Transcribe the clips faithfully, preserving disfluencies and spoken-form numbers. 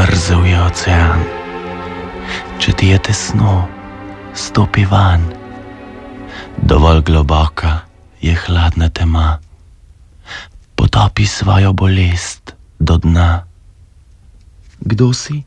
Mrzel je ocean. Če ti je tesno, stopi van. Dovolj globoka je hladna tema. Potopi svojo bolest do dna. Kdo si?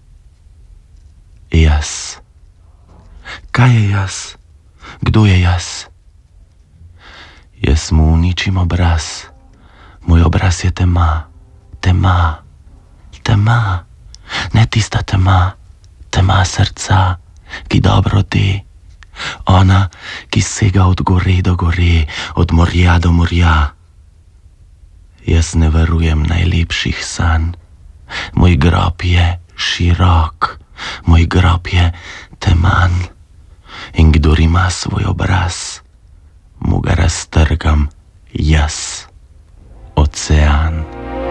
Jaz. Kaj je jaz? Kdo je jaz? Jaz mu uničim obraz. Moj obraz je tema. Tema. Tema. Ne tista tema. Tema srca, ki dobro de. Ona, ki sega od gore do gore, od morja do morja. Jaz ne varujem najlepših sanj. Moj grob je širok, moj grob je teman. In kdor ima svoj obraz, mu ga raztrgam jaz, ocean.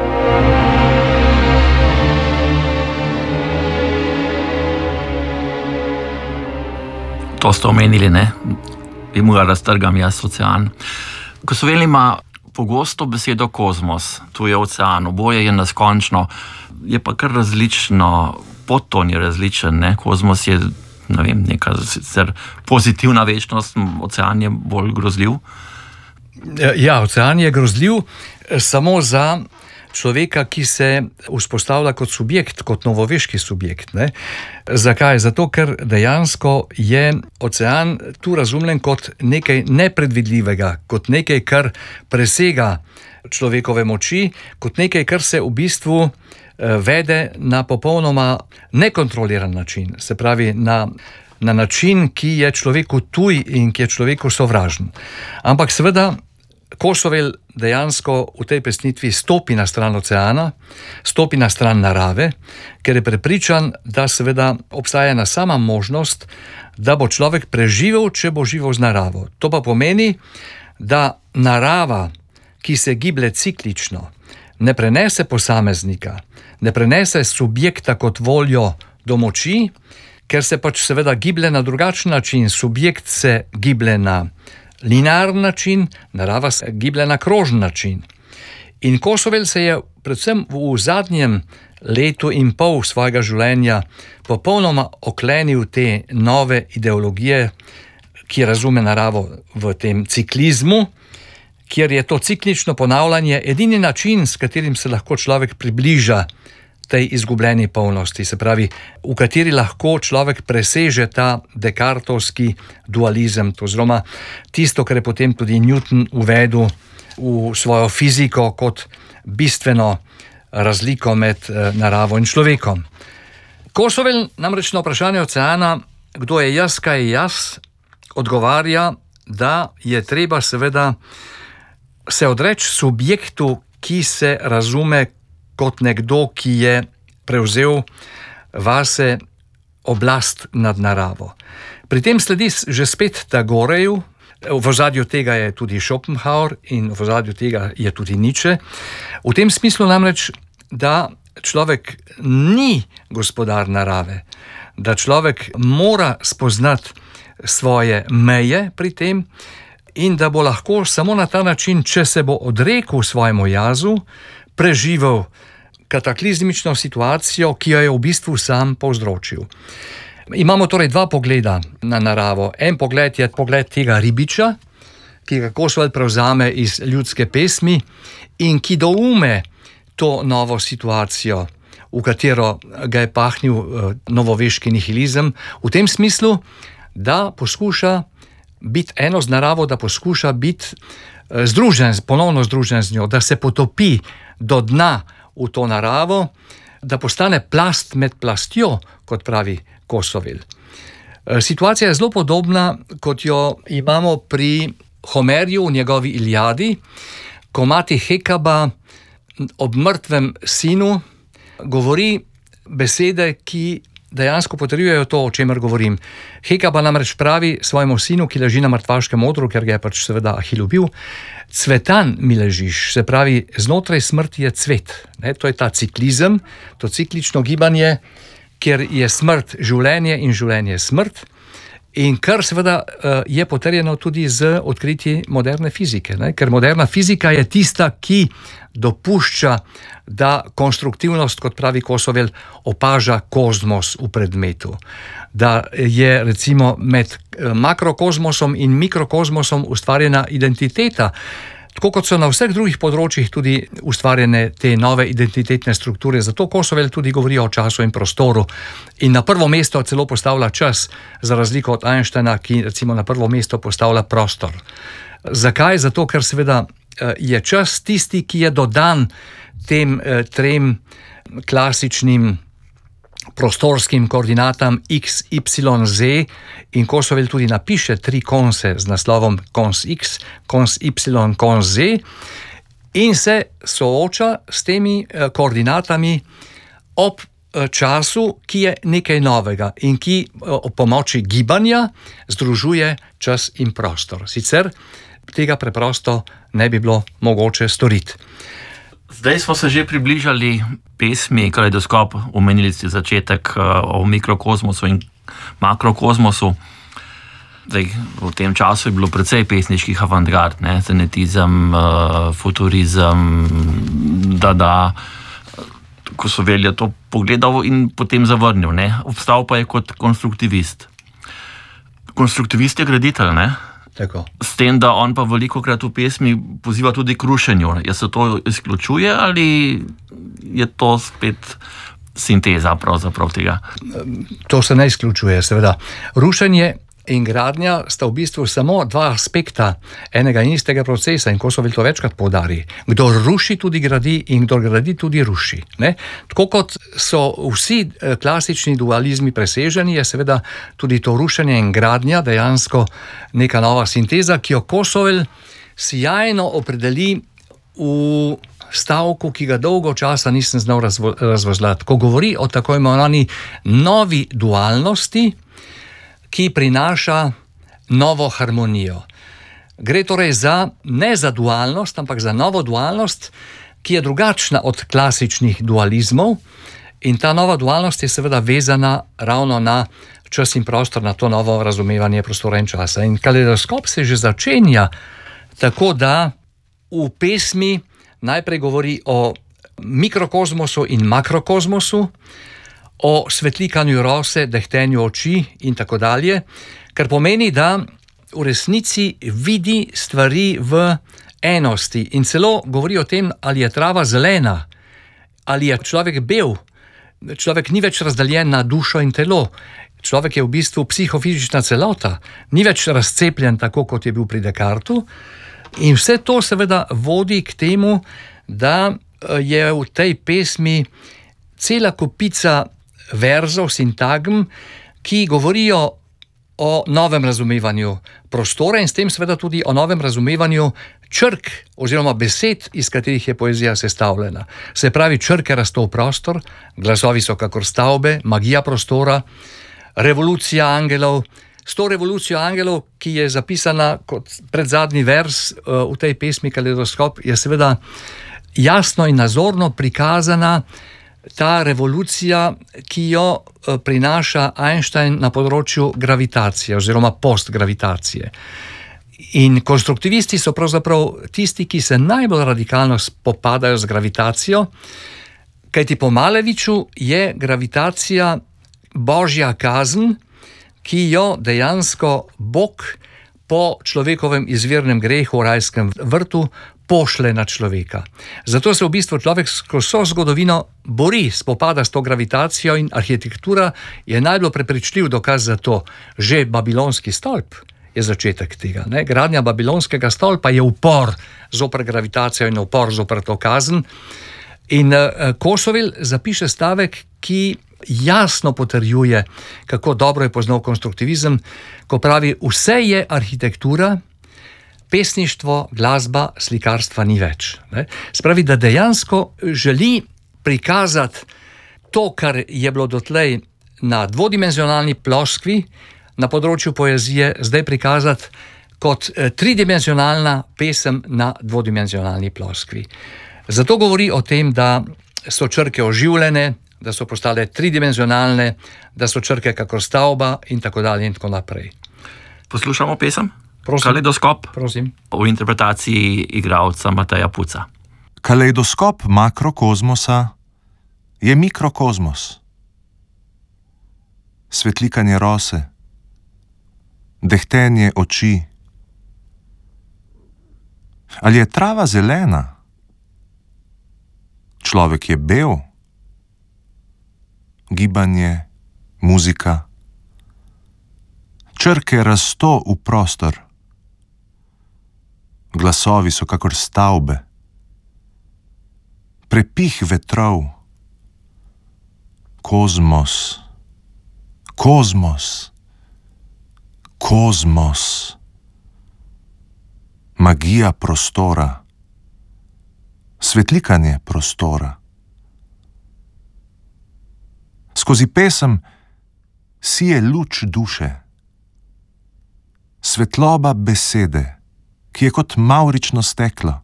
To ste omenili, ne? In mu ga raztrgam jaz, ocean. Kosovel ima pogosto besedo kozmos, tu je ocean, oboje je neskončno, je pa kar različno, podton je različen, ne? Kozmos je, ne vem, neka sicer pozitivna večnost, ocean je bolj grozljiv. Ja, ocean je grozljiv samo za človeka, ki se vzpostavlja kot subjekt, kot novoveški subjekt. Ne? Zakaj? Zato, ker dejansko je ocean tu razumljen kot nekaj nepredvidljivega, kot nekaj, kar presega človekove moči, kot nekaj, kar se v bistvu vede na popolnoma nekontroliran način. Se pravi, na, na način, ki je človeku tuj in ki je človeku sovražen. Ampak seveda, Kosovel dejansko v tej pesnitvi stopi na stran oceana, stopi na stran narave, ker je prepričan, da seveda obstaja ena sama možnost, da bo človek preživel, če bo živel z naravo. To pa pomeni, da narava, ki se giblje ciklično, ne prenese posameznika, ne prenese subjekta kot voljo do moči, ker se pač seveda giblje na drugačen način. Subjekt se giblje na linearen način, narava se giblje na krožen način. In Kosovel se je predvsem v zadnjem letu in pol svojega življenja popolnoma oklenil te nove ideologije, ki razume naravo v tem ciklizmu, kjer je to ciklično ponavljanje edini način, s katerim se lahko človek približa tej izgubljeni polnosti, se pravi, v kateri lahko človek preseže ta dekartovski dualizem, to oziroma tisto, kar je potem tudi Newton uvedel v svojo fiziko kot bistveno razliko med naravo in človekom. Kosovel namreč na vprašanje oceana, kdo je jaz, kaj je jaz, odgovarja, da je treba seveda se odreči subjektu, ki se razume kot nekdo, ki je prevzel vase oblast nad naravo. Pri tem sledi že spet Tagoreju, v ozadju tega je tudi Schopenhauer in v ozadju tega je tudi Nietzsche. V tem smislu namreč, da človek ni gospodar narave, da človek mora spoznati svoje meje pri tem in da bo lahko samo na ta način, če se bo odrekel svojemu jazu, preživel kataklizmično situacijo, ki jo je v bistvu sam povzročil. Imamo torej dva pogleda na naravo. En pogled je pogled tega ribiča, ki ga Kosovel prevzame iz ljudske pesmi in ki doume to novo situacijo, v katero ga je pahnil novoveški nihilizem, v tem smislu, da poskuša biti eno z naravo, da poskuša biti združen, ponovno združen z njo, da se potopi do dna v to naravo, da postane plast med plastjo, kot pravi Kosovel. Situacija je zelo podobna, kot jo imamo pri Homerju v njegovi Iliadi, ko mati Hekaba ob mrtvem sinu govori besede, ki dejansko potrjujejo to, o čemer govorim. Hekaba namreč pravi svojemu sinu, ki leži na mrtvaškem odru, ker ga je pač seveda Ahil ubil, cvetan mi ležiš, se pravi, znotraj smrti je cvet. Ne, to je ta ciklizem, to ciklično gibanje, kjer je smrt življenje in življenje smrt. In kar seveda je potrjeno tudi z odkritji moderne fizike, ne? Ker moderna fizika je tista, ki dopušča, da konstruktivnost, kot pravi Kosovel, opaža kozmos v predmetu. Da je recimo med makrokozmosom in mikrokozmosom ustvarjena identiteta, tako kot so na vseh drugih področjih tudi ustvarjene te nove identitetne strukture. Zato Kosovel tudi govori o času in prostoru in na prvo mesto celo postavlja čas, za razliko od Einsteina, ki recimo na prvo mesto postavlja prostor. Zakaj? Zato, ker seveda je čas tisti, ki je dodan tem trem klasičnim prostorskim koordinatam x, y, z, in Kosovel tudi napiše tri konse z naslovom kons x, kons y, kons z, in se sooča s temi koordinatami ob času, ki je nekaj novega in ki ob pomoči gibanja združuje čas in prostor. Sicer tega preprosto ne bi bilo mogoče storiti. Zdaj smo se že približali pesmi Kaleidoskop, omenili ste začetek o mikrokozmosu in makrokozmosu. Zdaj, v tem času je bilo precej pesniških avantgard, ne? Zenetizem, futurizem, dada. Kosovel je to pogledal in potem zavrnil, ne? Obstal pa je kot konstruktivist. Konstruktivist je graditelj, ne? Tako. S tem, da on pa velikokrat v pesmi poziva tudi k rušenju. Je se to izključuje ali je to spet sinteza pravzaprav tega? To se ne izključuje, seveda. Rušenje in gradnja sta v bistvu samo dva aspekta enega in istega procesa in Kosovel to večkrat poudari. Kdor ruši, tudi gradi in kdor gradi, tudi ruši. Ne? Tako kot so vsi klasični dualizmi preseženi, je seveda tudi to rušenje in gradnja dejansko neka nova sinteza, ki jo Kosovel sijajno opredeli v stavku, ki ga dolgo časa nisem znal razvo- razvozlati. Ko govori o tako imenovani novi dualnosti, ki prinaša novo harmonijo. Gre torej za, ne za dualnost, ampak za novo dualnost, ki je drugačna od klasičnih dualizmov, in ta nova dualnost je seveda vezana ravno na čas in prostor, na to novo razumevanje prostora in časa. In Kaleidoskop se že začenja tako, da v pesmi najprej govori o mikrokozmosu in makrokozmosu, o svetlikanju rose, dehtenju oči in tako dalje, kar pomeni, da v resnici vidi stvari v enosti in celo govori o tem, ali je trava zelena, ali je človek bel. Človek ni več razdeljen na dušo in telo. Človek je v bistvu psihofizična celota, ni več razcepljen tako, kot je bil pri Descartesu. In vse to seveda vodi k temu, da je v tej pesmi cela kopica verzov, sintagm, ki govorijo o novem razumevanju prostora in s tem seveda tudi o novem razumevanju črk oziroma besed, iz katerih je poezija sestavljena. Se pravi, črke rasto v prostor, glasovi so kakor stavbe, magija prostora, revolucija angelov. S to revolucijo angelov, ki je zapisana kot predzadnji vers v tej pesmi Kaleidoskop, je seveda jasno in nazorno prikazana ta revolucija, ki jo prinaša Einstein na področju gravitacije oziroma postgravitacije. In konstruktivisti so pravzaprav tisti, ki se najbolj radikalno spopadajo z gravitacijo, kajti po Maleviču je gravitacija božja kazen, ki jo dejansko Bog po človekovem izvirnem grehu v rajskem vrtu pošle na človeka. Zato se v bistvu človek skozi vso zgodovino bori, spopada s to gravitacijo in arhitektura je najbolj prepričljiv dokaz za to. Že Babilonski stolp je začetek tega. Ne? Gradnja Babilonskega stolpa je upor zoper gravitacijo in upor zoper to kazen. In uh, Kosovel zapiše stavek, ki jasno potrjuje, kako dobro je poznal konstruktivizem, ko pravi, vse je arhitektura, pesništvo, glasba, slikarstva ni več. Ne? Spravi, da dejansko želi prikazati to, kar je bilo dotlej na dvodimenzionalni ploskvi, na področju poezije, zdaj prikazati kot tridimenzionalna pesem na dvodimenzionalni ploskvi. Zato govori o tem, da so črke oživljene, da so postale tridimenzionalne, da so črke kakor stavba in tako dalje in tako naprej. Poslušamo pesem? Prosim. Kaleidoskop Prosim. v interpretaciji igralca Mateja Puca. Kaleidoskop makrokozmosa je mikrokozmos. Svetlikanje rose, dehtenje oči. Ali je trava zelena? Človek je bel? Gibanje, muzika. Črke rasto v prostor. Glasovi so kakor stavbe. Prepih vetrov. Kozmos. Kozmos. Kozmos. Magija prostora. Svetlikanje prostora. Skozi pesem sije luč duše. Svetloba besede, ki je kot mavrično steklo.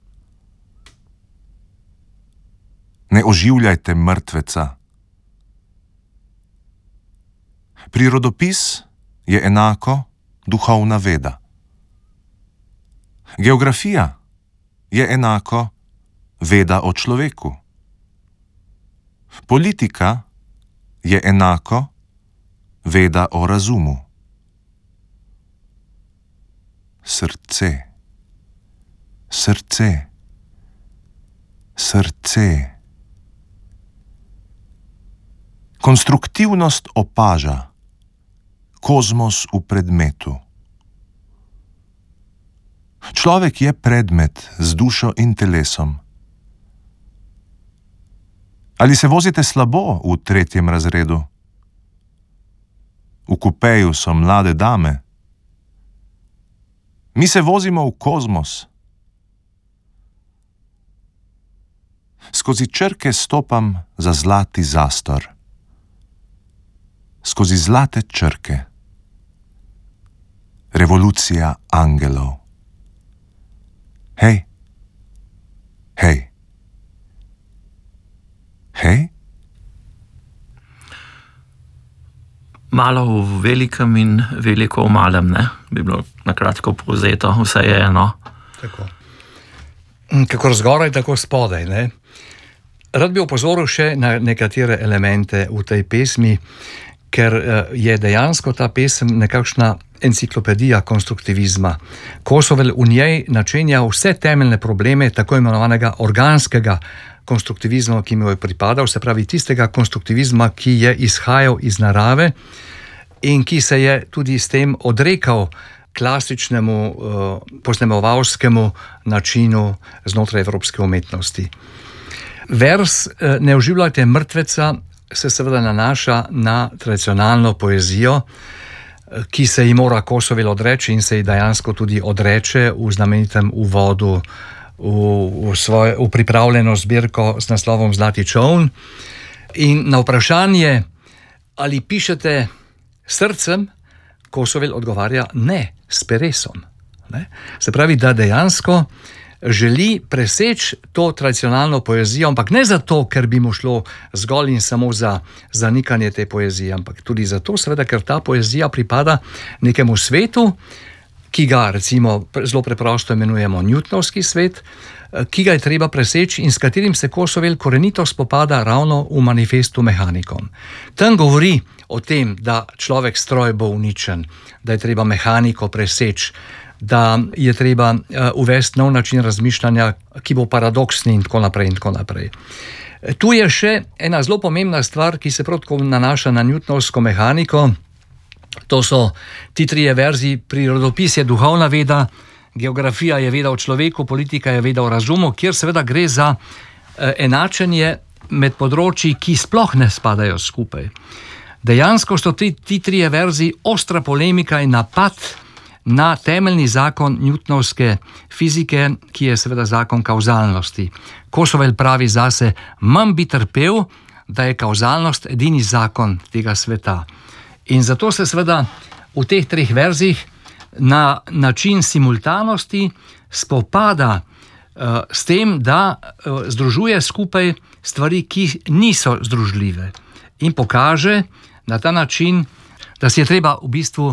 Ne oživljajte mrtveca. Prirodopis je enako duhovna veda. Geografija je enako veda o človeku. Politika je enako veda o razumu. Srce, srce, srce. Konstruktivnost opaža, kozmos v predmetu. Človek je predmet z dušo in telesom. Ali se vozite slabo v tretjem razredu? V kupeju so mlade dame. Mi se vozimo v kozmos. Skozi črke stopam za zlati zastor. Skozi zlate črke. Revolucija angelov. Hej, hej, hej. Malo v velikem in veliko v malem, ne? Bi bilo na kratko povzeto, vse je eno. Tako. Kako zgoraj, tako spodaj, ne? Rad bi opozoril še na nekatere elemente v tej pesmi, ker je dejansko ta pesem nekakšna enciklopedija konstruktivizma. Kosovel v njej načenja vse temeljne probleme tako imenovanega organskega konstruktivizma, ki mu je pripadal, se pravi tistega konstruktivizma, ki je izhajal iz narave in ki se je tudi s tem odrekal klasičnemu uh, posnemovalskemu načinu znotraj evropske umetnosti. Vers uh, Ne oživljajte mrtveca se seveda nanaša na tradicionalno poezijo, ki se ji mora Kosovel odreči in se ji dejansko tudi odreče v znamenitem uvodu v, v, svoj, v pripravljeno zbirko s naslovom Zlati čoln. In na vprašanje, ali pišete srcem, Kosovel odgovarja ne, s peresom. Ne? Se pravi, da dejansko želi preseči to tradicionalno poezijo, ampak ne zato, ker bi mu šlo zgolj in samo za zanikanje te poezije, ampak tudi zato, seveda, ker ta poezija pripada nekemu svetu, ki ga recimo zelo preprosto imenujemo Newtonovski svet, ki ga je treba preseči in s katerim se Kosovel korenito spopada ravno v manifestu Mehanikom. Tam govori o tem, da človek stroj bo uničen, da je treba mehaniko preseči, da je treba uvesti nov način razmišljanja, ki bo paradoksni in tako naprej in tako naprej. Tu je še ena zelo pomembna stvar, ki se prav tako nanaša na Newtonovsko mehaniko. To so ti trije verzi: prirodopis je duhovna veda, geografija je veda o človeku, politika je veda o razumu, kjer seveda gre za enačenje med področji, ki sploh ne spadajo skupaj. Dejansko so ti, ti trije verzi ostra polemika in napad na temeljni zakon newtonovske fizike, ki je seveda zakon kauzalnosti. Kosovel pravi zase: manj bi trpel, da je kauzalnost edini zakon tega sveta. In zato se seveda v teh treh verzih na način simultanosti spopada uh, s tem, da uh, združuje skupaj stvari, ki niso združljive, in pokaže na ta način, da si je treba v bistvu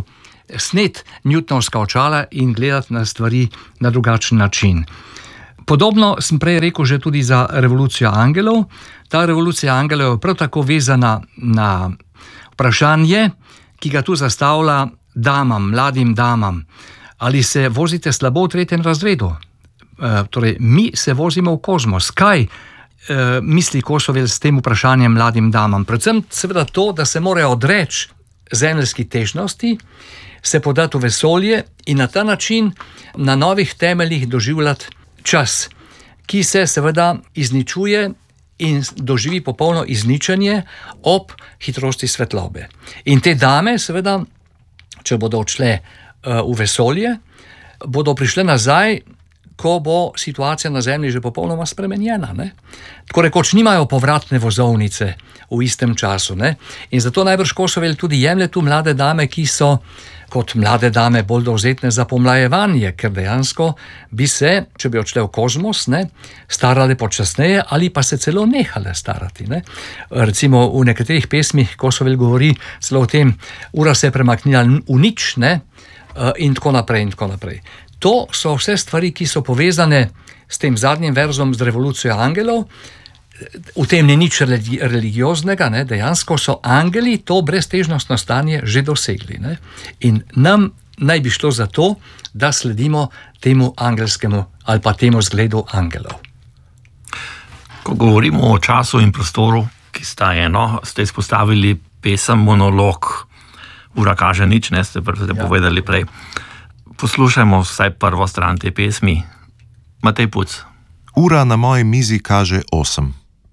sneti Newtonovska očala in gledati na stvari na drugačen način. Podobno sem prej rekel že tudi za revolucijo angelov. Ta revolucija angelov je prav tako vezana na vprašanje, ki ga tu zastavlja damam, mladim damam. Ali se vozite slabo v tretjem razredu? E, torej, mi se vozimo v kozmos. Kaj e, misli Kosovel s tem vprašanjem mladim damam? Predvsem seveda to, da se morajo odreči zemeljski težnosti, se podati v vesolje in na ta način na novih temeljih doživljati čas, ki se seveda izničuje in doživi popolno izničenje ob hitrosti svetlobe. In te dame seveda, če bodo odšle uh, v vesolje, bodo prišle nazaj, ko bo situacija na Zemlji že popolnoma spremenjena. Ne? Tako rekoč nimajo povratne vozovnice v istem času. Ne? In zato najbrž Kosovel tudi jemlje tu mlade dame, ki so kot mlade dame bolj dovzetne za pomlajevanje, ker dejansko bi se, če bi odšle v kozmos, ne, starale počasneje ali pa se celo nehale starati. Ne. Recimo v nekaterih pesmih Kosovel govori celo o tem, ura se je premaknila v nič, ne, in tako naprej in tako naprej. To so vse stvari, ki so povezane s tem zadnjim verzom z revolucijo angelov. V tem ni nič religioznega, ne? Dejansko so angeli to breztežnostno stanje že dosegli. Ne? In nam naj bi šlo za to, da sledimo temu angelskemu ali pa temu zgledu angelov. Ko govorimo o času in prostoru, ki sta eno, ste izpostavili pesem Monolog. Ura kaže nič, ne ste prvi ja. povedali prej. Poslušajmo vsaj prvo stran te pesmi. Matej Puc. Ura na moji mizi kaže osem.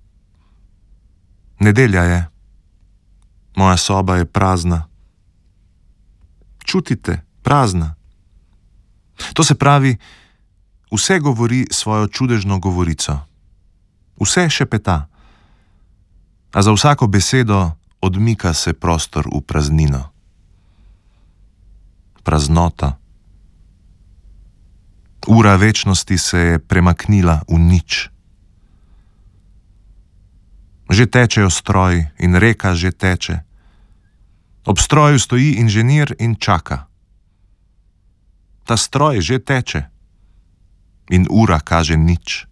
Nedelja je. Moja soba je prazna. Čutite, prazna. To se pravi, vse govori svojo čudežno govorico. Vse šepeta. A za vsako besedo odmika se prostor v praznino. Praznota. Ura večnosti se je premaknila v nič. Že tečejo stroji in reka že teče. Ob stroju stoji inženir in čaka. Ta stroj že teče in ura kaže nič.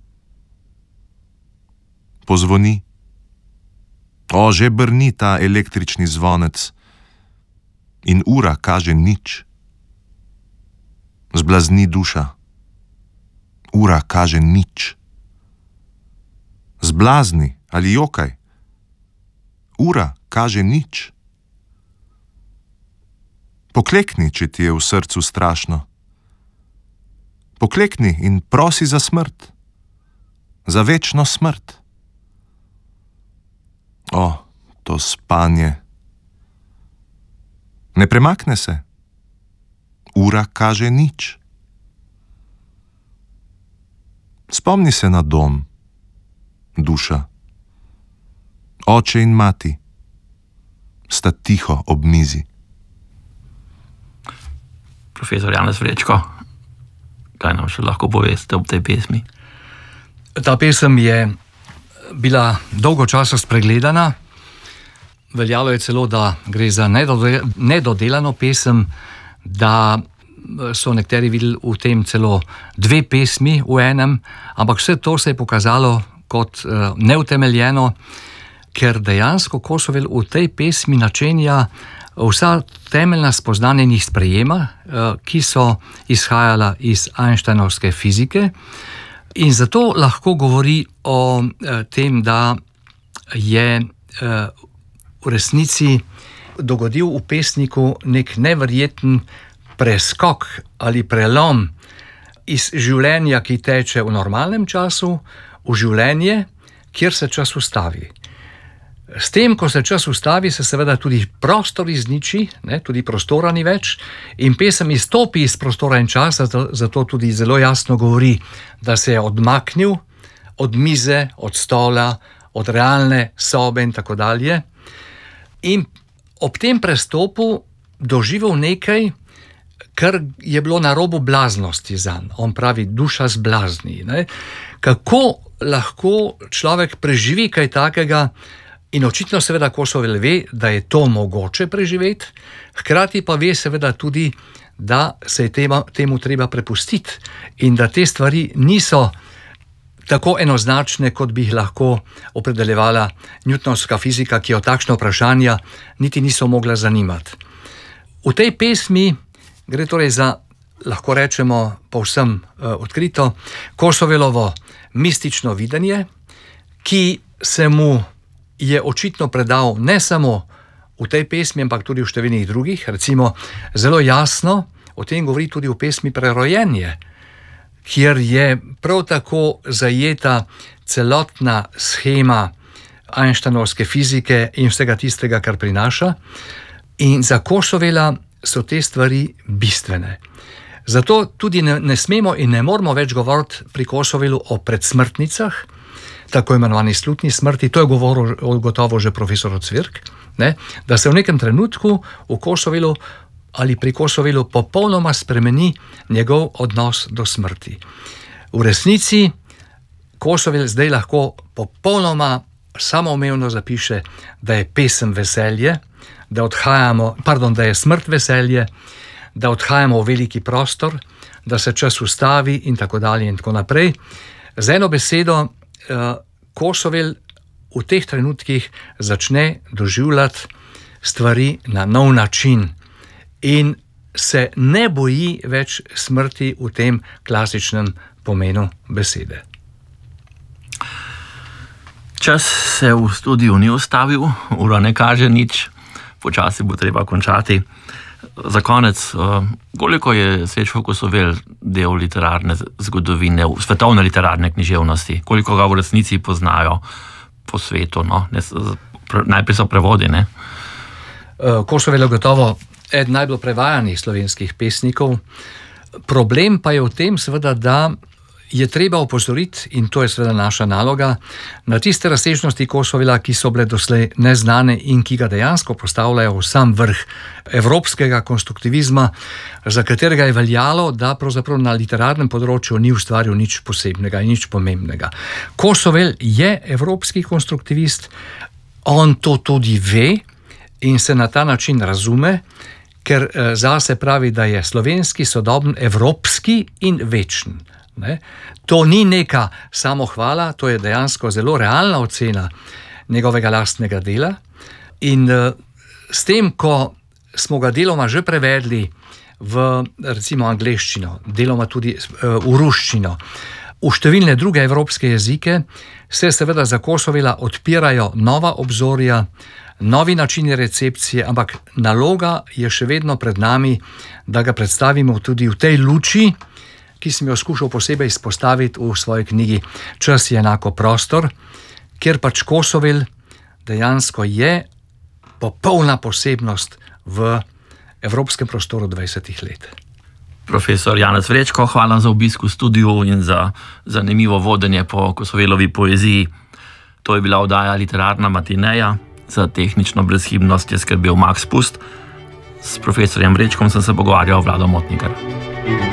Pozvoni. O, že brni ta električni zvonec in ura kaže nič. Zblazni duša. Ura kaže nič. Zblazni ali jokaj. Ura kaže nič. Poklekni, če ti je v srcu strašno. Poklekni in prosi za smrt. Za večno smrt. O, to spanje. Ne premakne se. Ura kaže nič. Spomni se na dom, duša. Oče in mati sta tiho ob mizi. Profesor Janez Vrečko, kaj nam še lahko poveste ob tej pesmi? Ta pesem je bila dolgo časa spregledana. Veljalo je celo, da gre za nedodelano pesem, da so nekateri videli v tem celo dve pesmi v enem, ampak vse to se je pokazalo kot neutemeljeno, ker dejansko Kosovel v tej pesmi načenja vsa temeljna spoznanja in jih sprejema, ki so izhajala iz Einsteinovske fizike, in zato lahko govori o tem, da je v resnici dogodil v pesniku nek neverjeten preskok ali prelom iz življenja, ki teče v normalnem času, v življenje, kjer se čas ustavi. S tem, ko se čas ustavi, se seveda tudi prostor izniči, ne, tudi prostora ni več, in pesem izstopi iz prostora in časa, zato tudi zelo jasno govori, da se je odmaknil od mize, od stola, od realne sobe in tako dalje. In ob tem prestopu doživel nekaj, kar je bilo na robu blaznosti zanj. On pravi, duša zblazni. Ne? Kako lahko človek preživi kaj takega In očitno seveda Kosovel ve, da je to mogoče preživeti, hkrati pa ve seveda tudi, da se je tema, temu treba prepustiti in da te stvari niso tako enoznačne, kot bi jih lahko opredeljevala newtonovska fizika, ki jo takšna vprašanja niti niso mogla zanimati. V tej pesmi gre torej za, lahko rečemo povsem uh, odkrito, Kosovelovo mistično videnje, ki se mu je očitno predal ne samo v tej pesmi, ampak tudi v številnih drugih. Recimo zelo jasno o tem govori tudi v pesmi Prerojenje, kjer je prav tako zajeta celotna shema Einsteinovske fizike in vsega tistega, kar prinaša. In za Kosovela so te stvari bistvene. Zato tudi ne, ne smemo in ne moramo več govoriti pri Kosovelu o predsmrtnicah, tako imenovani slutni smrti. To je govoril gotovo že profesor Cvirk, ne? Da se v nekem trenutku v Kosovelu ali pri Kosovelu popolnoma spremeni njegov odnos do smrti. V resnici Kosovel zdaj lahko popolnoma samoumevno zapiše, da je pesem veselje, da odhajamo, pardon, da je smrt veselje, da odhajamo v veliki prostor, da se čas ustavi in tako dalje in tako naprej. Z eno besedo, Kosovel v teh trenutkih začne doživljati stvari na nov način in se ne boji več smrti v tem klasičnem pomenu besede. Čas se v studiu ni ustavil, ura ne kaže nič, počasi bo treba končati. Za konec, koliko je Srečko Kosovel del literarne zgodovine, svetovne literarne književnosti, koliko ga v resnici poznajo po svetu, no? Najprej so prevodi, ne? Kosovel je gotovo eden najbolj prevajanih slovenskih pesnikov. Problem pa je v tem seveda, da je treba opozoriti, in to je seveda naša naloga, na tiste razsežnosti Kosovela, ki so bile doslej neznane in ki ga dejansko postavljajo v sam vrh evropskega konstruktivizma, za katerega je veljalo, da pravzaprav na literarnem področju ni ustvaril nič posebnega in nič pomembnega. Kosovel je evropski konstruktivist, on to tudi ve in se na ta način razume, ker zase pravi, da je slovenski sodoben evropski in večen. Ne? To ni neka samohvala, to je dejansko zelo realna ocena njegovega lastnega dela. In uh, s tem, ko smo ga deloma že prevedli v recimo angleščino, deloma tudi uh, v ruščino, v številne druge evropske jezike, se seveda za Kosovela odpirajo nova obzorja, novi načini recepcije, ampak naloga je še vedno pred nami, da ga predstavimo tudi v tej luči, ki sem jo skušal posebej izpostaviti v svoji knjigi Čas je enako prostor, kjer pač Kosovel dejansko je popolna posebnost v evropskem prostoru dvajsetih let. Profesor Janez Vrečko, hvala za obisk v studiu in za zanimivo vodenje po Kosovelovi poeziji. To je bila oddaja Literarna matineja, za tehnično brezhibnost je skrbel Max Pust. S profesorjem Vrečkom sem se pogovarjal Vlado Motnikar.